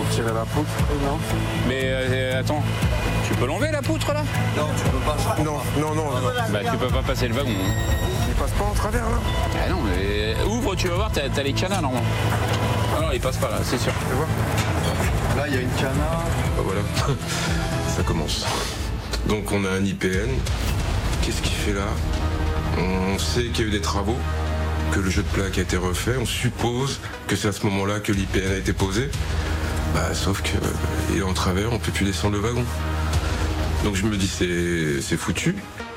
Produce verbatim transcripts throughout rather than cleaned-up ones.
tirer la poutre. Non. Mais euh, attends, tu peux l'enlever la poutre là? Non, tu peux pas. Non, non, non, non. Bah tu peux pas passer le wagon. Hein. Il passe pas en travers là? Ah non, mais ouvre, tu vas voir, t'as, t'as les canards normalement. Ah non, il passe pas là, c'est sûr. Tu vois? Là, il y a une canard. Bah voilà, ça commence. Donc on a un I P N. Qu'est-ce qu'il fait là? On sait qu'il y a eu des travaux, que le jeu de plaque a été refait. On suppose que c'est à ce moment-là que l'I P N a été posé. Bah, sauf qu'il est en travers, on peut plus descendre le wagon. Donc je me dis c'est, c'est foutu.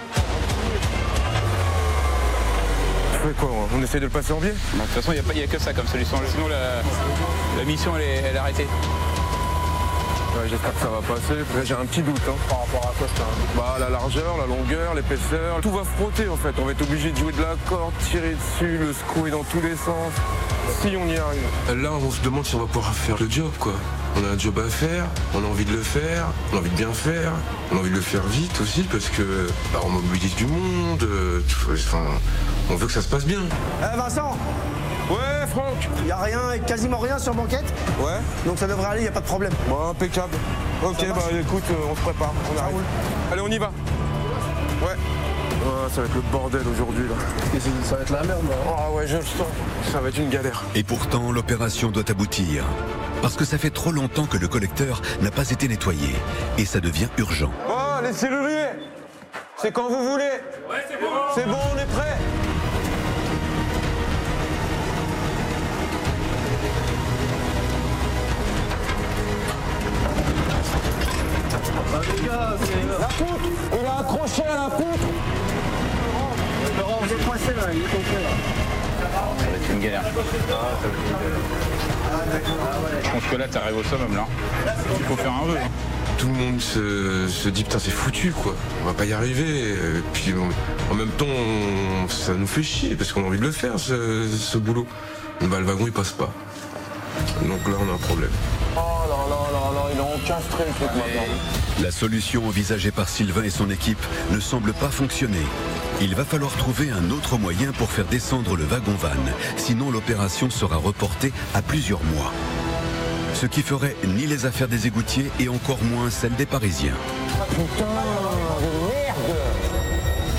Tu fais quoi? On essaie de le passer en biais? De toute façon, il n'y a, a que ça comme solution. Sinon, la, la mission, elle est, elle est arrêtée. Ouais, j'espère que ça va passer. Après, j'ai un petit doute hein, par rapport à quoi ça. Bah, la largeur, la longueur, l'épaisseur, tout va frotter en fait. On va être obligé de jouer de la corde, tirer dessus, le secouer dans tous les sens. Si on y arrive. Là, on se demande si on va pouvoir faire le job, quoi. On a un job à faire, on a envie de le faire, on a envie de bien faire, on a envie de le faire vite aussi parce que bah, on mobilise du monde. Euh, enfin, on veut que ça se passe bien. Eh hey Vincent. Ouais, Franck. Il n'y a rien, quasiment rien sur banquette. Ouais. Donc ça devrait aller, il n'y a pas de problème. Bon, impeccable. Ok, bah écoute, on se prépare, on Ça arrive. roule. Allez, on y va. Ouais. Oh, ça va être le bordel aujourd'hui là. Ça va être la merde. Oh ouais, je le sens. Ça va être une galère. Et pourtant, l'opération doit aboutir. Parce que ça fait trop longtemps que le collecteur n'a pas été nettoyé. Et ça devient urgent. Oh, les serruriers. C'est quand vous voulez. Ouais, c'est bon. C'est bon, on est prêts. La poutre. Il a accroché à la poutre. Laurent, vous êtes coincé là, il est complet là. Ça va être une galère. Je pense que là, t'arrives au summum là. Il faut faire un vœu. Hein. Tout le monde se, se dit putain c'est foutu quoi, on va pas y arriver. Et puis on, en même temps on, ça nous fait chier parce qu'on a envie de le faire ce, ce boulot. Bah, le wagon il passe pas. Donc là on a un problème. Oh là là là là, il est encastré le truc maintenant. La solution envisagée par Sylvain et son équipe ne semble pas fonctionner. Il va falloir trouver un autre moyen pour faire descendre le wagon-van, sinon l'opération sera reportée à plusieurs mois. Ce qui ferait ni les affaires des égoutiers et encore moins celles des Parisiens. Putain.